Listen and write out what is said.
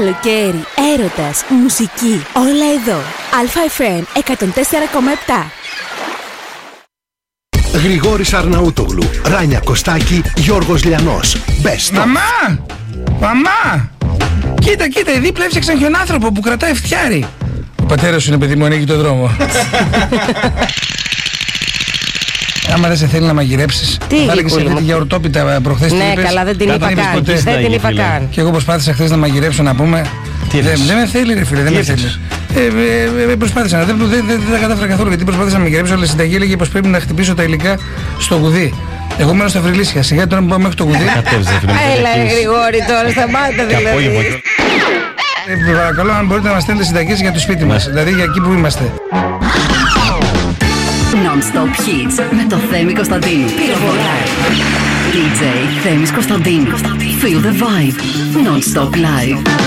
καλοκαίρι, έρωτας, μουσική, όλα εδώ. Α.Φ.Μ. 104,7. Γρηγόρης Αρναούτογλου, Ράνια Κωστάκη, Γιώργος Λιανός. Best of. Μαμά! Μαμά! Κοίτα, η δίπλα έφτιαξαν και έναν άνθρωπο που κρατάει φτιάρι. Ο πατέρας σου είναι παιδί μου, ανοίγει τον δρόμο. Άμα δεν σε θέλει να μαγειρέψεις, θα έλεγες αυτή τη γιαουρτόπιτα προχθές. Ναι, καλά, δεν την είπα καν. Δεν την είπα καν. Και εγώ προσπάθησα χθες να μαγειρέψω, να πούμε. Δεν με θέλει, ρε φίλε, δεν με θέλει. Προσπάθησα, δεν τα κατάφερα καθόλου, γιατί προσπάθησα να μαγειρέψω, αλλά η συνταγή έλεγε πως πρέπει να χτυπήσω τα υλικά στο κουδί. Εγώ μένω στα Φρυλίσια, σιγά τώρα που πάω μέχρι το κουδί. Έλα, Γρηγόρη, τώρα σταμάτα δηλαδή. Παρακαλώ, αν μπορείτε να μας στέλνετε συνταγές για το σπίτι μας, δηλαδή για εκεί που είμαστε. Non-stop hits με το Θέμη Κωνσταντίνου. Πυροβολάει. DJ Θέμης Κωνσταντίνου. Feel the vibe. Non-stop live.